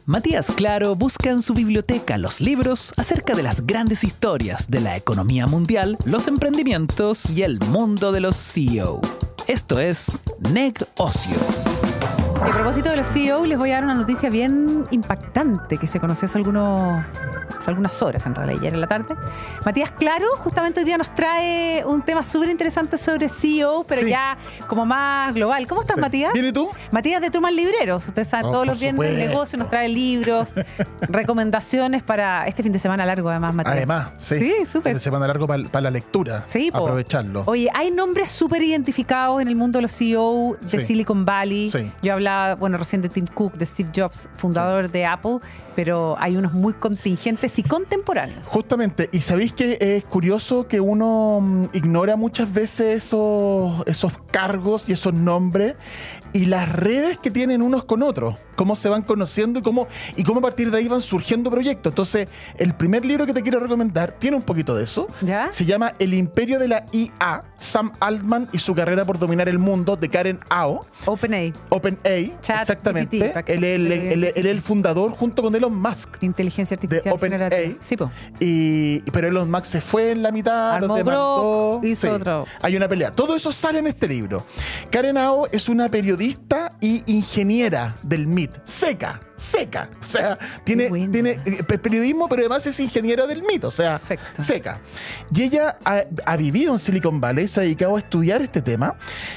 Matías Claro busca en su biblioteca los libros acerca de las grandes historias de la economía mundial, los emprendimientos y el mundo de los CEO. Esto es Negocio. Y a propósito de los CEO, les voy a dar una noticia bien impactante que se conoció hace algunas horas, en realidad, ayer en la tarde. Matías Claro, justamente hoy día nos trae un tema súper interesante sobre CEO, pero ya como más global. ¿Cómo estás, Matías? ¿Bien y tú? Matías de Truman Libreros. Usted sabe, todos los viernes del negocio nos trae libros, recomendaciones para este fin de semana largo, además, Matías. Además, sí. Sí, súper. Fin de semana largo para la lectura. Sí, aprovecharlo. Oye, hay nombres súper identificados en el mundo de los CEO de Silicon Valley. Sí. Yo hablaba, recién de Tim Cook, de Steve Jobs, fundador de Apple, pero hay unos muy contingentes y contemporáneos. Justamente, y sabéis que es curioso que uno ignora muchas veces esos cargos y esos nombres y las redes que tienen unos con otros, cómo se van conociendo y cómo a partir de ahí van surgiendo proyectos. Entonces, el primer libro que te quiero recomendar tiene un poquito de eso. ¿Ya? Se llama El Imperio de la IA, Sam Altman y su carrera por dominar el mundo, de Karen Ao. OpenAI, exactamente. Él es el fundador junto con Elon Musk. Inteligencia artificial de OpenAI. generativa. Sí, po. Pero Elon Musk se fue en la mitad, Armó los demandó. hizo otro. Hay una pelea. Todo eso sale en este libro. Karen Ao es una periodista y ingeniera del MIT. Seca. O sea, tiene periodismo, pero además es ingeniera del MIT. O sea, perfecto. Seca. Y ella ha vivido en Silicon Valley, se ha dedicado a estudiar este tema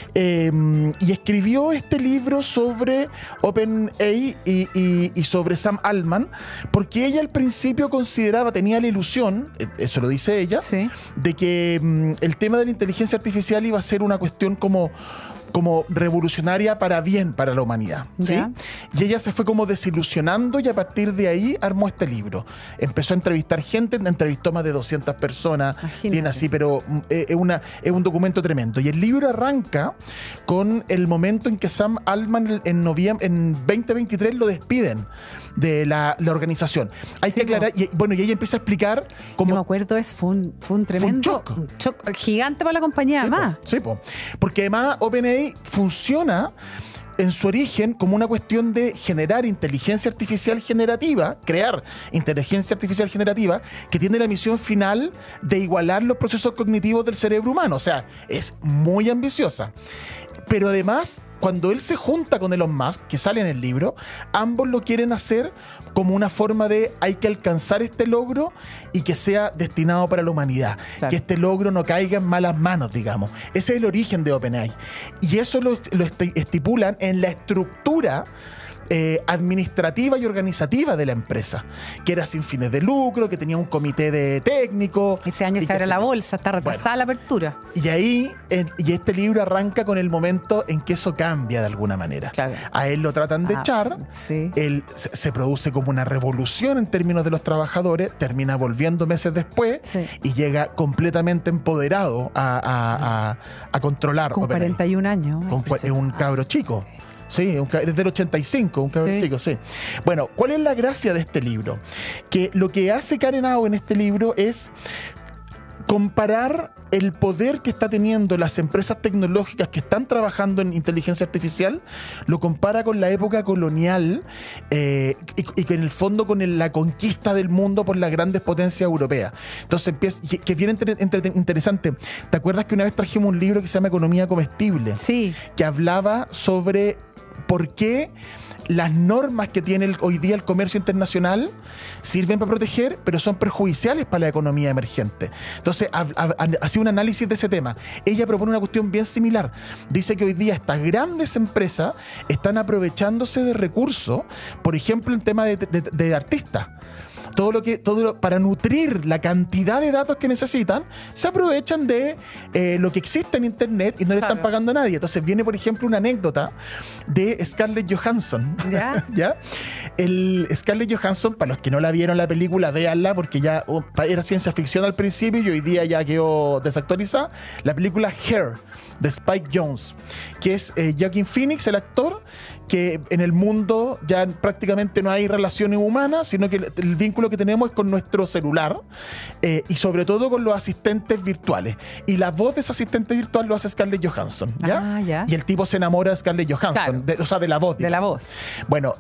y escribió este libro sobre OpenAI y sobre Sam Altman, porque ella al principio tenía la ilusión, eso lo dice ella, sí, de que el tema de la inteligencia artificial iba a ser una cuestión como revolucionaria para la humanidad, ¿sí? Y ella se fue como desilusionando y a partir de ahí armó este libro. Empezó a entrevistar gente, entrevistó más de 200 personas, tiene así, pero es un documento tremendo. Y el libro arranca con el momento en que Sam Altman en 2023 lo despiden de la organización. Hay que aclarar, y ella empieza a explicar cómo... Yo me acuerdo, fue un tremendo shock gigante para la compañía, además. Porque además OpenAI funciona en su origen como una cuestión de generar inteligencia artificial generativa, crear inteligencia artificial generativa que tiene la misión final de igualar los procesos cognitivos del cerebro humano. O sea, es muy ambiciosa. Pero además, cuando él se junta con Elon Musk, que sale en el libro, ambos lo quieren hacer como una forma de hay que alcanzar este logro y que sea destinado para la humanidad. Claro. Que este logro no caiga en malas manos, digamos. Ese es el origen de OpenAI. Y eso lo estipulan en la estructura administrativa y organizativa de la empresa, que era sin fines de lucro, que tenía un comité de técnicos. Este año se abre la bolsa, está retrasada la apertura. Y ahí, este libro arranca con el momento en que eso cambia de alguna manera. Claro. A él lo tratan de echar, él se produce como una revolución en términos de los trabajadores, termina volviendo meses después y llega completamente empoderado a controlar. Con 41 años. Es un cabro chico. Sí, es del 85, un cabrón chico, sí. Bueno, ¿cuál es la gracia de este libro? Que lo que hace Karen Ao en este libro es comparar el poder que está teniendo las empresas tecnológicas que están trabajando en inteligencia artificial, lo compara con la época colonial y que en el fondo con la conquista del mundo por las grandes potencias europeas. Entonces que es bien interesante. ¿Te acuerdas que una vez trajimos un libro que se llama Economía Comestible? Sí. Que hablaba sobre por qué las normas que tiene hoy día el comercio internacional sirven para proteger, pero son perjudiciales para la economía emergente. Entonces, hacía un análisis de ese tema. Ella propone una cuestión bien similar. Dice que hoy día estas grandes empresas están aprovechándose de recursos, por ejemplo, en tema de artistas. Para nutrir la cantidad de datos que necesitan, se aprovechan de lo que existe en internet y no le están pagando a nadie. Entonces viene, por ejemplo, una anécdota de Scarlett Johansson. ¿Ya? Scarlett Johansson, para los que no la vieron la película, véanla, porque ya era ciencia ficción al principio y hoy día ya quedó desactualizada. La película Hair, de Spike Jonze, que es Joaquin Phoenix, el actor, que en el mundo ya prácticamente no hay relaciones humanas, sino que el vínculo que tenemos es con nuestro celular y sobre todo con los asistentes virtuales. Y la voz de ese asistente virtual lo hace Scarlett Johansson, ¿ya? Ya. Y el tipo se enamora de Scarlett Johansson, Claro. o sea, de la voz. De la voz. Bueno,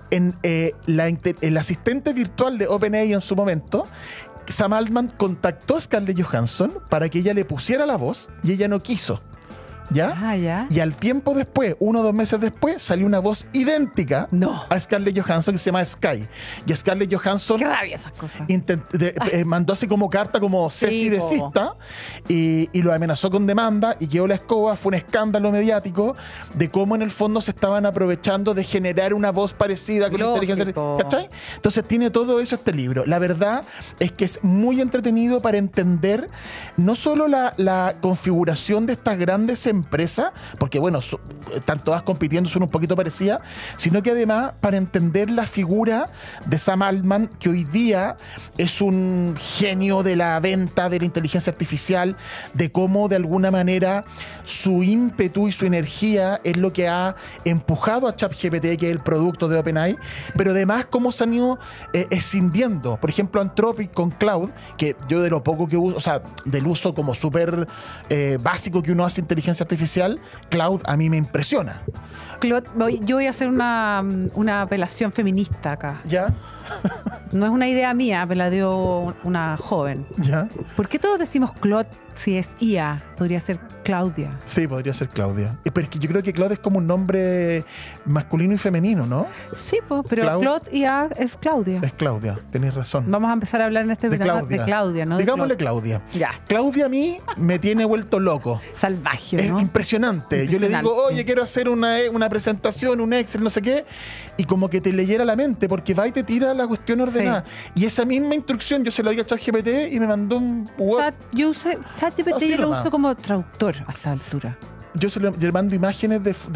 el asistente virtual de OpenAI en su momento, Sam Altman contactó a Scarlett Johansson para que ella le pusiera la voz y ella no quiso. ¿Ya? Ya. Y al tiempo después, 1 o 2 meses después, salió una voz idéntica No. a Scarlett Johansson que se llama Sky. Y Scarlett Johansson Qué rabia esas cosas. mandó así como carta como Ceci desista y lo amenazó con demanda y quedó la escoba. Fue un escándalo mediático de cómo en el fondo se estaban aprovechando de generar una voz parecida con la inteligencia artificial. ¿Cachai? Entonces tiene todo eso este libro. La verdad es que es muy entretenido para entender no solo la configuración de estas grandes empresas, porque bueno, están todas compitiendo, son un poquito parecidas, sino que además para entender la figura de Sam Altman, que hoy día es un genio de la venta de la inteligencia artificial, de cómo de alguna manera su ímpetu y su energía es lo que ha empujado a ChatGPT, que es el producto de OpenAI, pero además cómo se han ido escindiendo. Por ejemplo, Anthropic con Cloud, que yo de lo poco que uso, o sea, del uso como súper básico que uno hace inteligencia artificial, Cloud a mí me impresiona. Claude, yo voy a hacer una apelación feminista acá. ¿Ya? No es una idea mía, me la dio una joven. ¿Ya? ¿Por qué todos decimos Claude si es IA? Podría ser Claudia. Sí, podría ser Claudia. Pero es que yo creo que Claude es como un nombre masculino y femenino, ¿no? Sí, pues, pero Claude. Claude IA es Claudia. Es Claudia, tenés razón. Vamos a empezar a hablar en este programa de Claudia, ¿no? Digámosle De Claudia. Ya. Claudia a mí me tiene vuelto loco. Salvaje, Es ¿no? impresionante. Yo le digo, Impresionante. oye, quiero hacer una presentación, un Excel, no sé qué, y como que te leyera la mente, porque va y te tira la cuestión ordenada. Y esa misma instrucción yo se la di a ChatGPT y me mandó un web. ChatGPT Así yo lo nomás. uso como traductor a esta altura. Yo le mando imágenes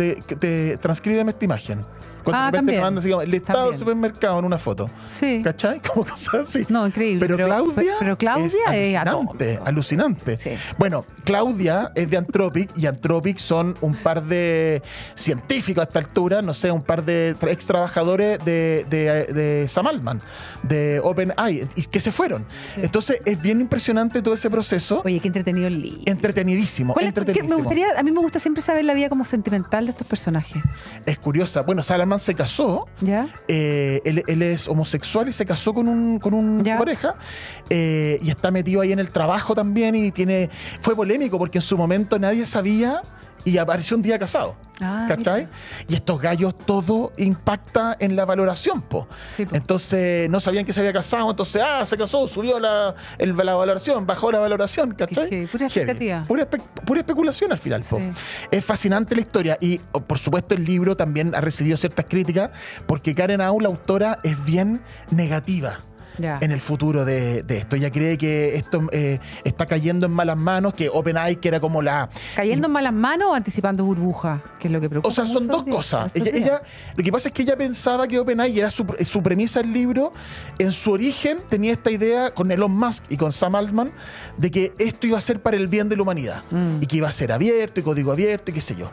de transcríbeme esta imagen. Cuando de repente también. me manda así como el estado del También. supermercado en una foto. Sí. ¿Cachai? Como cosas así. No, increíble. Pero Claudia, pero Claudia es alucinante, atómico. alucinante. Sí. Bueno, Claudia es de Anthropic y Anthropic son un par de científicos a esta altura, no sé, un par de ex trabajadores de Sam Altman, de OpenAI, y que se fueron. Sí. Entonces es bien impresionante todo ese proceso. Oye, qué entretenido el libro. Entretenidísimo, ¿Cuál es- entretenidísimo. a mí me gusta siempre saber la vida como sentimental de estos personajes. Es curiosa. Bueno, Sam Altman se casó. ¿Ya? Él es homosexual y se casó con una Ya. pareja y está metido ahí en el trabajo también y fue polémico porque en su momento nadie sabía y apareció un día casado. ¿Cachai? Mira. Y estos gallos todo impacta en la valoración, po. Sí, po. Entonces no sabían que se había casado, entonces se casó, subió la valoración, bajó la valoración, ¿cachai? Qué heavy, pura Heavy. expectativa. Pura especulación al final, po. Sí. Es fascinante la historia y por supuesto el libro también ha recibido ciertas críticas porque Karen Au, la autora, es bien negativa Ya. en el futuro de esto. Ella cree que esto está cayendo en malas manos, que OpenAI, que era como ¿Cayendo en malas manos o anticipando burbujas? Que es lo que preocupa. o sea, son mucho dos hoy día, cosas. estos días. Lo que pasa es que ella pensaba que OpenAI era su premisa del libro. En su origen tenía esta idea con Elon Musk y con Sam Altman de que esto iba a ser para el bien de la humanidad y que iba a ser abierto y código abierto y qué sé yo.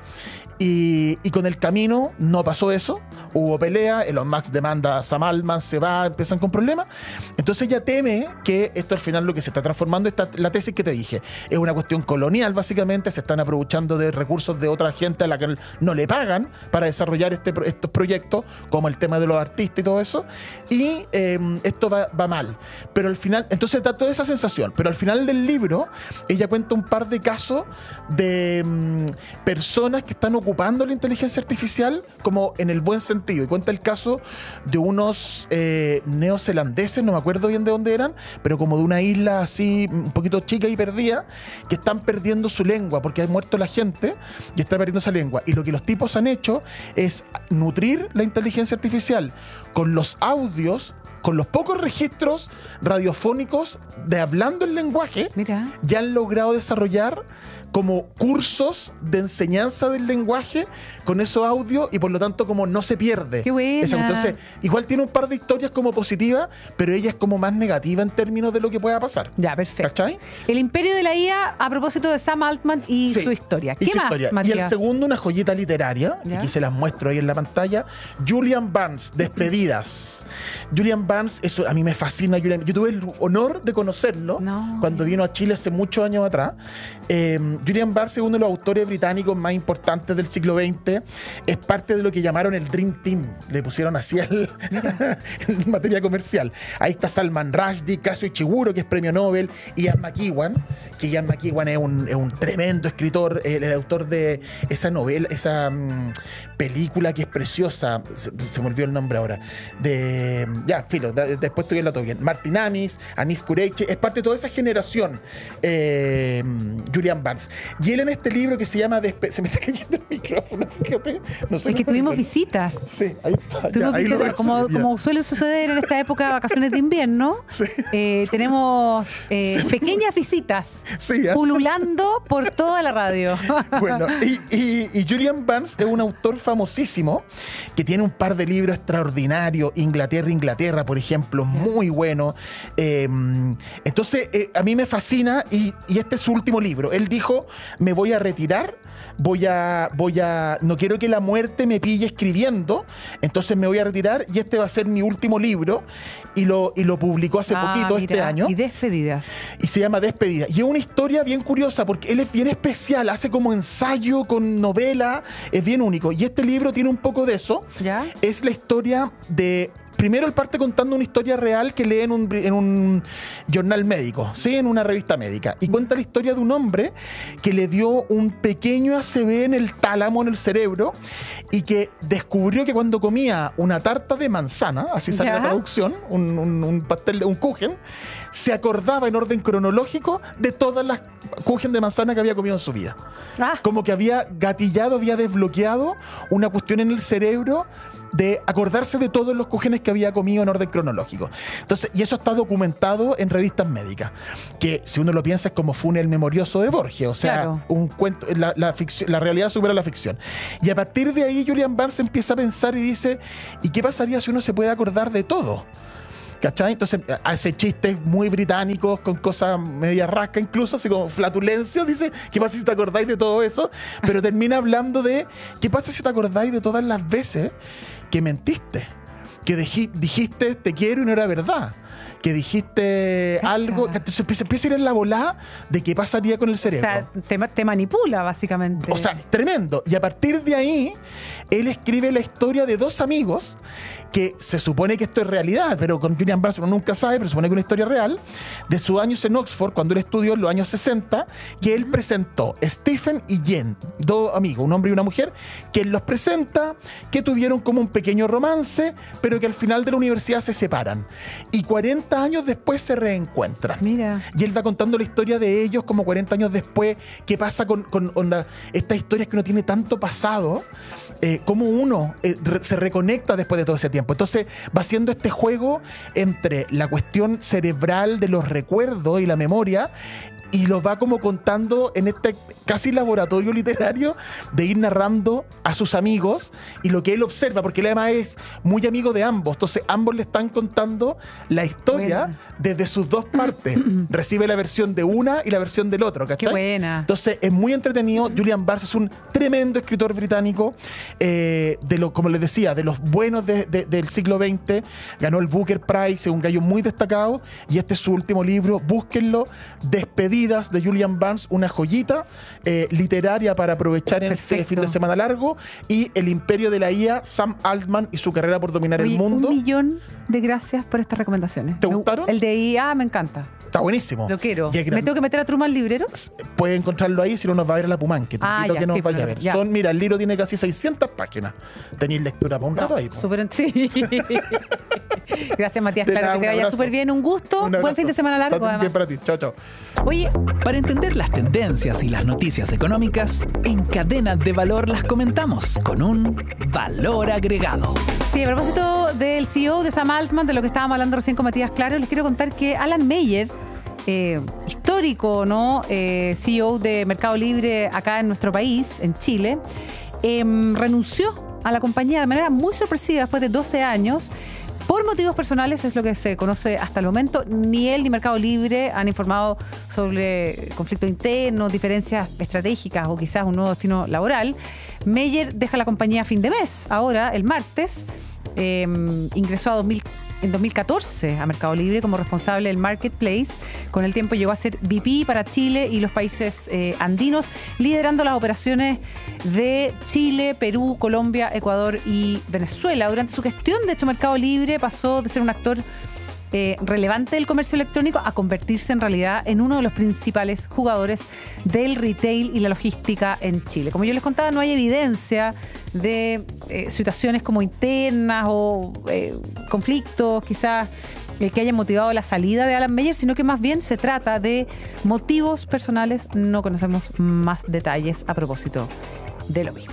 Y con el camino no pasó eso. Hubo pelea, Elon Musk demanda a Sam Altman, se va, empiezan con problemas. Entonces ella teme que esto al final lo que se está transformando, la tesis que te dije, es una cuestión colonial básicamente, se están aprovechando de recursos de otra gente a la que no le pagan para desarrollar estos proyectos, como el tema de los artistas y todo eso, y esto va mal. Pero al final, entonces da toda esa sensación, pero al final del libro ella cuenta un par de casos de personas que están ocupando la inteligencia artificial como en el buen sentido, y cuenta el caso de unos neozelandeses, no me acuerdo bien de dónde eran, pero como de una isla así un poquito chica y perdida, que están perdiendo su lengua porque ha muerto la gente y está perdiendo esa lengua. Y lo que los tipos han hecho es nutrir la inteligencia artificial con los audios, con los pocos registros radiofónicos de hablando el lenguaje. Mira. Ya han logrado desarrollar como cursos de enseñanza del lenguaje lenguaje con esos audios y por lo tanto como no se pierde. ¡Qué buena! Entonces, igual tiene un par de historias como positivas, pero ella es como más negativa en términos de lo que pueda pasar. Ya, perfecto. ¿Cachai? El Imperio de la IA, a propósito de Sam Altman y Sí, su historia. y ¿Qué su más, historia. Matías? Y el segundo, una joyita literaria, ¿Ya? aquí se las muestro ahí en la pantalla, Julian Barnes, Despedidas. Julian Barnes, eso a mí me fascina. Yo tuve el honor de conocerlo cuando vino a Chile hace muchos años atrás. Julian Barnes es uno de los autores británicos más importantes del siglo XX. Es parte de lo que llamaron el Dream Team. Le pusieron así en materia comercial. Ahí está Salman Rushdie, Kazuo Ishiguro, que es premio Nobel, y Ian McEwan, que Ian McEwan es un tremendo escritor, el autor de esa novela, esa película que es preciosa, se me olvidó el nombre ahora, después estoy en la todo bien. Martin Amis, Anif Kureishi, es parte de toda esa generación, Julian Barnes. Y él en este libro que se llama se me está cayendo el micrófono, fíjate. No sé, es que tuvimos visitas. Sí, ahí está. Tuvimos Ahí lo visitas, ves, como suele suceder en esta época de vacaciones de invierno. Sí. Tenemos pequeñas visitas Sí, pululando por toda la radio. Bueno, y Julian Barnes es un autor famosísimo que tiene un par de libros extraordinarios. Inglaterra, por ejemplo, muy bueno. Entonces, a mí me fascina y este es su último libro. Él dijo, me voy a retirar, no quiero que la muerte me pille escribiendo, entonces me voy a retirar y este va a ser mi último libro y lo publicó hace poquito, mira, este año. Y Despedidas. Y se llama Despedida. Y es una historia bien curiosa porque él es bien especial, hace como ensayo con novela, es bien único. Y este libro tiene un poco de eso. ¿Ya? Es la historia de... Primero él parte contando una historia real que lee en un jornal médico, ¿sí? En una revista médica. Y cuenta la historia de un hombre que le dio un pequeño ACV en el tálamo, en el cerebro, y que descubrió que cuando comía una tarta de manzana, así sale la traducción, un pastel, un kuchen, se acordaba en orden cronológico de todas las kuchen de manzana que había comido en su vida. Como que había gatillado, había desbloqueado una cuestión en el cerebro de acordarse de todos los cúgenes que había comido en orden cronológico. Entonces, y eso está documentado en revistas médicas, que si uno lo piensa es como Funes el Memorioso de Borges, o sea, claro, un cuento, la realidad supera la ficción. Y a partir de ahí Julian Barnes empieza a pensar y dice, ¿y qué pasaría si uno se puede acordar de todo? ¿Cachai? Entonces hace chistes muy británicos con cosas media rasca incluso, así como flatulencia, dice, ¿qué pasa si te acordáis de todo eso? Pero termina hablando de, ¿qué pasa si te acordáis de todas las veces que mentiste? Que dijiste te quiero y no era verdad. Que dijiste algo, entonces empieza a ir en la volada de qué pasaría con el cerebro. O sea, te manipula básicamente. O sea, tremendo. Y a partir de ahí, él escribe la historia de dos amigos que se supone que esto es realidad, pero con Julian Barnes uno nunca sabe, pero se supone que es una historia real, de sus años en Oxford, cuando él estudió en los años 60, que él presentó Stephen y Jen, dos amigos, un hombre y una mujer, que él los presenta, que tuvieron como un pequeño romance, pero que al final de la universidad se separan. Y 40 años después se reencuentran. Mira. Y él va contando la historia de ellos como 40 años después, qué pasa con estas historias que uno tiene tanto pasado, cómo uno se reconecta después de todo ese tiempo. Entonces va haciendo este juego entre la cuestión cerebral de los recuerdos y la memoria, y los va como contando en este casi laboratorio literario de ir narrando a sus amigos y lo que él observa, porque él además es muy amigo de ambos, entonces ambos le están contando la historia desde sus dos partes. Recibe la versión de una y la versión del otro, ¿cachai? Qué buena. Entonces es muy entretenido. Julian Barnes es un tremendo escritor británico, como les decía, de los buenos del siglo XX. Ganó el Booker Prize, es un gallo muy destacado, y este es su último libro. Búsquenlo, Despedidas, de Julian Barnes, una joyita literaria para aprovechar en este fin de semana largo. Y El Imperio de la IA, Sam Altman y su carrera por dominar el mundo. 1.000.000 de gracias por estas recomendaciones. ¿Te gustaron? El de IA me encanta. Está buenísimo. Lo quiero. ¿Me tengo que meter a Truman Librero? Puede encontrarlo ahí, si no nos va a ver a la Pumanque. Te invito a que nos vaya a ver. Mira, el libro tiene casi 600 páginas. Tenéis lectura para un rato ahí. Sí. Gracias, Matías. Claro, que te vaya súper bien. Un gusto. Buen fin de semana largo, además. Bien para ti. Chao, chao. Oye, para entender las tendencias y las noticias económicas, en Cadena de Valor las comentamos con un valor agregado. sí, a propósito del CEO de Sam Altman, de lo que estábamos hablando recién con Matías Claro, les quiero contar que Alan Meyer, histórico, ¿no? CEO de Mercado Libre acá en nuestro país, en Chile, renunció a la compañía de manera muy sorpresiva después de 12 años. Por motivos personales, es lo que se conoce hasta el momento. Ni él ni Mercado Libre han informado sobre conflictos internos, diferencias estratégicas o quizás un nuevo destino laboral. Meyer deja la compañía a fin de mes, ahora, el martes. Ingresó en 2014 a Mercado Libre como responsable del Marketplace. Con el tiempo llegó a ser VP para Chile y los países andinos, liderando las operaciones de Chile, Perú, Colombia, Ecuador y Venezuela. Durante su gestión, de hecho, Mercado Libre pasó de ser un actor relevante del comercio electrónico a convertirse en realidad en uno de los principales jugadores del retail y la logística en Chile. Como yo les contaba, no hay evidencia de situaciones como internas o conflictos quizás que hayan motivado la salida de Alan Meyer, sino que más bien se trata de motivos personales. No conocemos más detalles a propósito de lo mismo.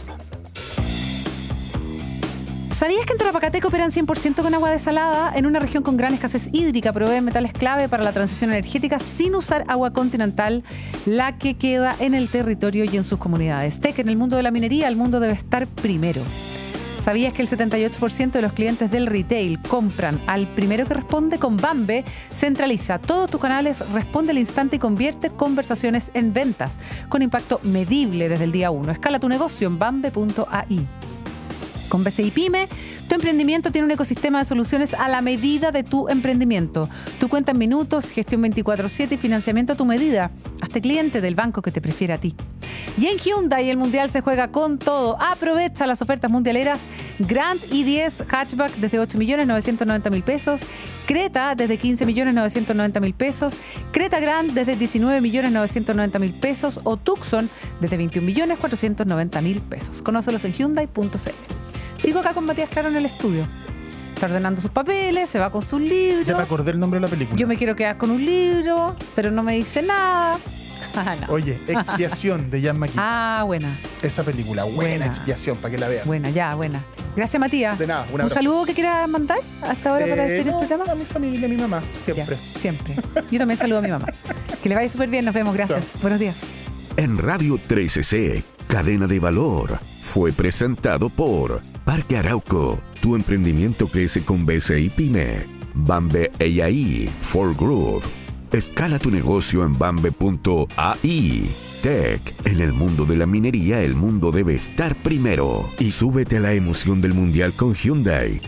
¿Sabías que en Tarapacateco operan 100% con agua desalada? En una región con gran escasez hídrica, proveen metales clave para la transición energética sin usar agua continental, la que queda en el territorio y en sus comunidades. TEC, en el mundo de la minería, el mundo debe estar primero. ¿Sabías que el 78% de los clientes del retail compran al primero que responde? Con Bambe, centraliza todos tus canales, responde al instante y convierte conversaciones en ventas, con impacto medible desde el día 1. Escala tu negocio en bambe.ai. Con BCI Pyme, tu emprendimiento tiene un ecosistema de soluciones a la medida de tu emprendimiento. Tu cuenta en minutos, gestión 24/7 y financiamiento a tu medida. Hazte cliente del banco que te prefiere a ti. Y en Hyundai el mundial se juega con todo. Aprovecha las ofertas mundialeras Grand i10 Hatchback desde 8.990.000 pesos, Creta desde 15.990.000 pesos, Creta Grand desde 19.990.000 pesos o Tucson desde 21.490.000 pesos. Conócelos en Hyundai.cl. Sigo acá con Matías Claro en el estudio. Está ordenando sus papeles, se va con sus libros. Ya me acordé el nombre de la película. Yo me quiero quedar con un libro, pero no me dice nada. No. Oye, Expiación de Jan McKee. Ah, buena. Esa película, buena Expiación, para que la vean. Buena. Gracias, Matías. De nada, un saludo que quieras mandar hasta ahora para despedir el programa. A mi familia, a mi mamá, siempre. Ya, siempre. Yo también saludo a mi mamá. Que le vaya súper bien, nos vemos, gracias. Chao. Buenos días. En Radio 13C, Cadena de Valor, fue presentado por Parque Arauco. Tu emprendimiento crece con BCI Pyme. Bambe AI for Growth. Escala tu negocio en bambe.ai. TEC, en el mundo de la minería, el mundo debe estar primero. Y súbete a la emoción del mundial con Hyundai.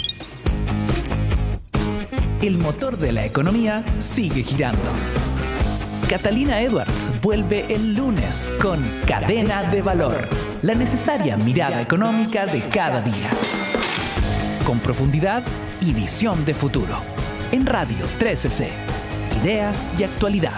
El motor de la economía sigue girando. Catalina Edwards vuelve el lunes con Cadena de Valor, la necesaria mirada económica de cada día. Con profundidad y visión de futuro. En Radio 13C. Ideas y actualidad.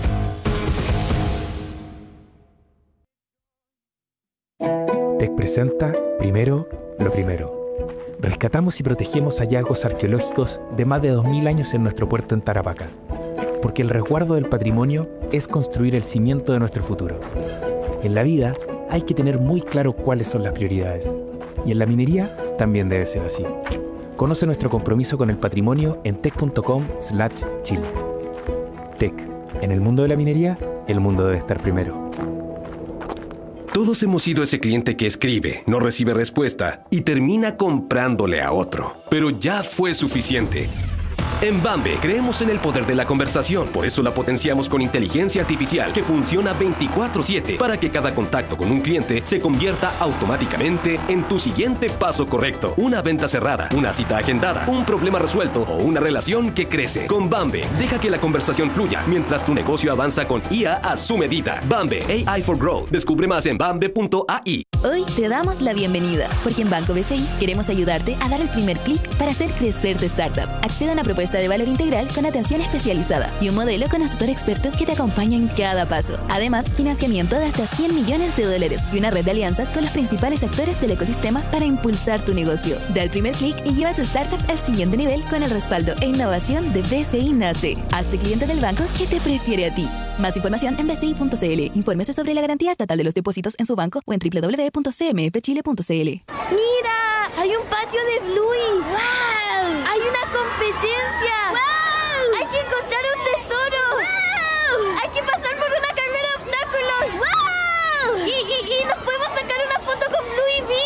TEC presenta Primero lo Primero. Rescatamos y protegemos hallazgos arqueológicos de más de 2000 años en nuestro puerto en Tarapacá. Porque el resguardo del patrimonio es construir el cimiento de nuestro futuro. En la vida hay que tener muy claro cuáles son las prioridades. Y en la minería también debe ser así. Conoce nuestro compromiso con el patrimonio en tec.com/Chile. TEC. En el mundo de la minería, el mundo debe estar primero. Todos hemos sido ese cliente que escribe, no recibe respuesta y termina comprándole a otro. Pero ya fue suficiente. En Bambe creemos en el poder de la conversación, por eso la potenciamos con inteligencia artificial que funciona 24/7 para que cada contacto con un cliente se convierta automáticamente en tu siguiente paso correcto. Una venta cerrada, una cita agendada, un problema resuelto o una relación que crece. Con Bambe, deja que la conversación fluya mientras tu negocio avanza con IA a su medida. Bambe, AI for Growth. Descubre más en bambe.ai. Hoy te damos la bienvenida, porque en Banco BCI queremos ayudarte a dar el primer clic para hacer crecer tu startup. Accede a una propuesta de valor integral con atención especializada y un modelo con asesor experto que te acompaña en cada paso. Además, financiamiento de hasta $100 millones y una red de alianzas con los principales actores del ecosistema para impulsar tu negocio. Da el primer clic y lleva tu startup al siguiente nivel con el respaldo e innovación de BCI Nace. Hazte cliente del banco que te prefiere a ti. Más información en bci.cl. Infórmese sobre la garantía estatal de los depósitos en su banco o en www.cmfchile.cl. ¡Mira! ¡Hay un patio de Bluey! ¡Wow! ¡Hay una competencia! ¡Wow! ¡Hay que encontrar un tesoro! ¡Wow! ¡Hay que pasar por una carrera de obstáculos! ¡Wow! Y nos podemos sacar una foto con Bluey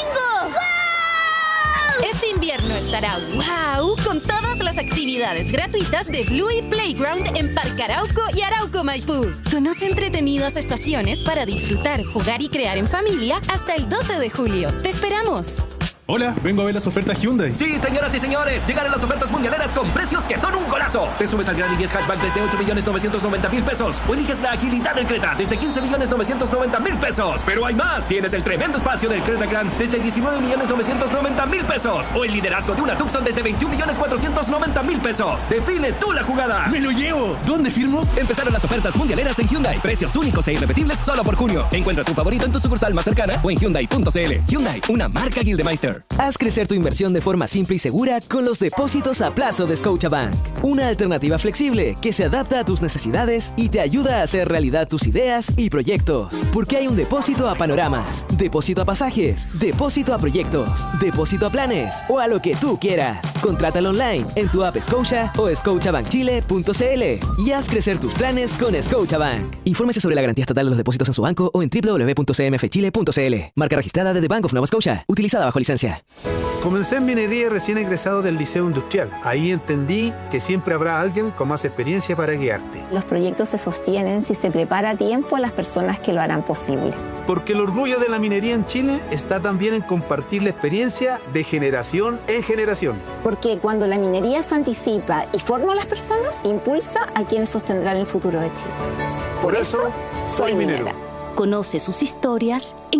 estará wow con todas las actividades gratuitas de Bluey Playground en Parque Arauco y Arauco Maipú. Conoce entretenidas estaciones para disfrutar, jugar y crear en familia hasta el 12 de julio. ¡Te esperamos! Hola, vengo a ver las ofertas Hyundai. Sí, señoras y señores, llegaron las ofertas mundialeras con precios que son un golazo. Te subes al Gran i10 Hatchback desde 8.990.000 pesos o eliges la agilidad del Creta desde 15.990.000 pesos. Pero hay más. Tienes el tremendo espacio del Creta Grand desde 19.990.000 pesos o el liderazgo de una Tucson desde 21.490.000 pesos. Define tú la jugada. ¡Me lo llevo! ¿Dónde firmo? Empezaron las ofertas mundialeras en Hyundai. Precios únicos e irrepetibles solo por junio. Encuentra tu favorito en tu sucursal más cercana o en Hyundai.cl. Hyundai, una marca Gildemeister. Haz crecer tu inversión de forma simple y segura con los depósitos a plazo de Scotiabank. Una alternativa flexible que se adapta a tus necesidades y te ayuda a hacer realidad tus ideas y proyectos. Porque hay un depósito a panoramas, depósito a pasajes, depósito a proyectos, depósito a planes o a lo que tú quieras. Contrátalo online en tu app Scotia o scotiabankchile.cl y haz crecer tus planes con Scotiabank. Infórmese sobre la garantía estatal de los depósitos en su banco o en www.cmfchile.cl. Marca registrada de The Bank of Nova Scotia. Utilizada bajo licencia. Comencé en minería recién egresado del Liceo Industrial. Ahí entendí que siempre habrá alguien con más experiencia para guiarte. Los proyectos se sostienen si se prepara a tiempo a las personas que lo harán posible. Porque el orgullo de la minería en Chile está también en compartir la experiencia de generación en generación. Porque cuando la minería se anticipa y forma a las personas, impulsa a quienes sostendrán el futuro de Chile. Por eso, soy minera. Conoce sus historias en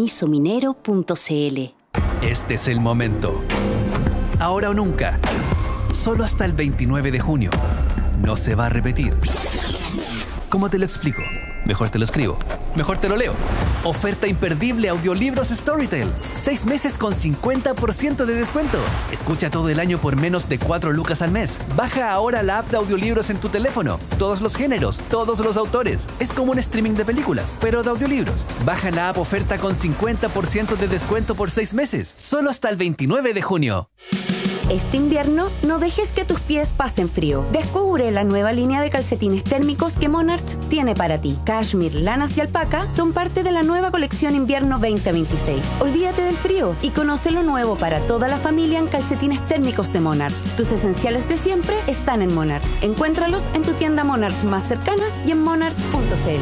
compromisominero.cl. Este es el momento. Ahora o nunca. Solo hasta el 29 de junio. No se va a repetir. ¿Cómo te lo explico? Mejor te lo escribo. Mejor te lo leo. Oferta imperdible Audiolibros Storytel. 6 meses con 50% de descuento. Escucha todo el año por menos de 4 lucas al mes. Baja ahora la app de audiolibros en tu teléfono. Todos los géneros, todos los autores. Es como un streaming de películas, pero de audiolibros. Baja la app oferta con 50% de descuento por 6 meses. Solo hasta el 29 de junio. Este invierno, no dejes que tus pies pasen frío. Descubre la nueva línea de calcetines térmicos que Monarch tiene para ti. Cashmere, lanas y alpaca son parte de la nueva colección invierno 2026. Olvídate del frío y conoce lo nuevo para toda la familia en calcetines térmicos de Monarch. Tus esenciales de siempre están en Monarch. Encuéntralos en tu tienda Monarch más cercana y en monarch.cl.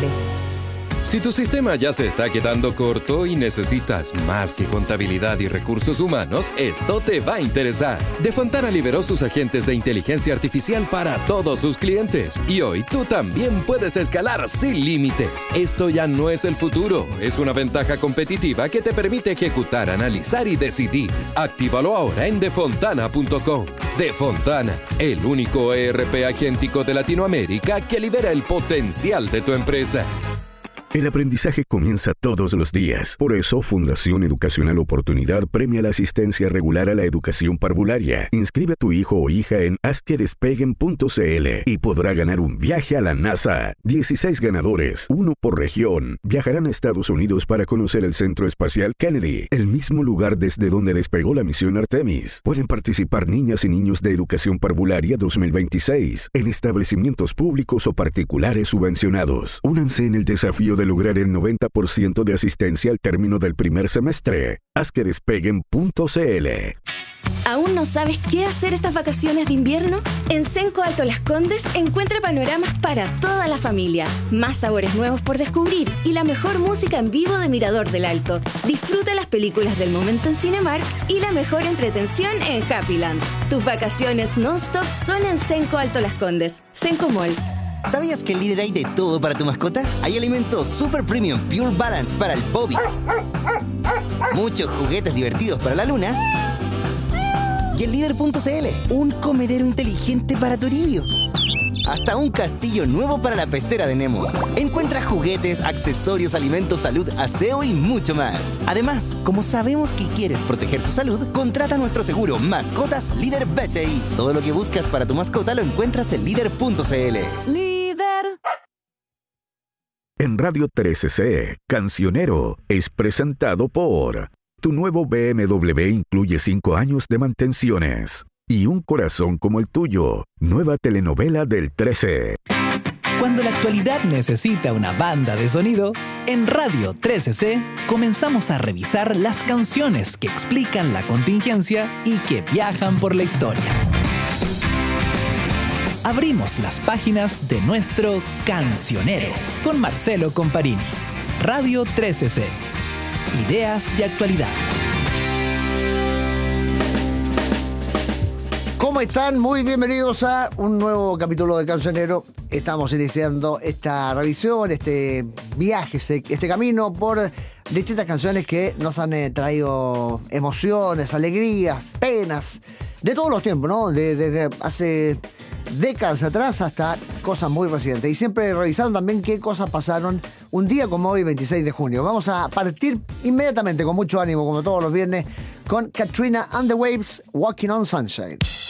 Si tu sistema ya se está quedando corto y necesitas más que contabilidad y recursos humanos, esto te va a interesar. De Fontana liberó sus agentes de inteligencia artificial para todos sus clientes y hoy tú también puedes escalar sin límites. Esto ya no es el futuro, es una ventaja competitiva que te permite ejecutar, analizar y decidir. Actívalo ahora en defontana.com. De Fontana, el único ERP agéntico de Latinoamérica que libera el potencial de tu empresa. El aprendizaje comienza todos los días. Por eso, Fundación Educacional Oportunidad premia la asistencia regular a la educación parvularia. Inscribe a tu hijo o hija en hazquedespeguen.cl y podrá ganar un viaje a la NASA. 16 ganadores, 1 por región, viajarán a Estados Unidos para conocer el Centro Espacial Kennedy, el mismo lugar desde donde despegó la misión Artemis. Pueden participar niñas y niños de Educación Parvularia 2026 en establecimientos públicos o particulares subvencionados. Únanse en el desafío de lograr el 90% de asistencia al término del primer semestre. Hazquedespeguen.cl. ¿Aún no sabes qué hacer estas vacaciones de invierno? En Cenco Alto Las Condes encuentra panoramas para toda la familia, más sabores nuevos por descubrir y la mejor música en vivo de Mirador del Alto. Disfruta las películas del momento en Cinemark y la mejor entretención en Happyland. Tus vacaciones non-stop son en Cenco Alto Las Condes. Cenco Malls. ¿Sabías que en Líder hay de todo para tu mascota? Hay alimentos Super Premium Pure Balance para el Bobby, muchos juguetes divertidos para la Luna y en Líder.cl, un comedero inteligente para Toribio. Hasta un castillo nuevo para la pecera de Nemo. Encuentra juguetes, accesorios, alimentos, salud, aseo y mucho más. Además, como sabemos que quieres proteger su salud, contrata nuestro seguro Mascotas Líder BCI. Todo lo que buscas para tu mascota lo encuentras en Líder.cl. En Radio 13C, Cancionero es presentado por... Tu nuevo BMW incluye 5 años de mantenciones y un corazón como el tuyo. Nueva telenovela del 13. Cuando la actualidad necesita una banda de sonido, en Radio 13C comenzamos a revisar las canciones que explican la contingencia y que viajan por la historia. Abrimos las páginas de nuestro Cancionero con Marcelo Comparini. Radio 13C. Ideas y actualidad. ¿Cómo están? Muy bienvenidos a un nuevo capítulo de Cancionero. Estamos iniciando esta revisión, este viaje, este camino por distintas canciones que nos han traído emociones, alegrías, penas, de todos los tiempos, ¿no? Desde hace décadas atrás hasta cosas muy recientes. Y siempre revisando también qué cosas pasaron un día como hoy, 26 de junio. Vamos a partir inmediatamente con mucho ánimo, como todos los viernes, con Katrina and the Waves, Walking on Sunshine.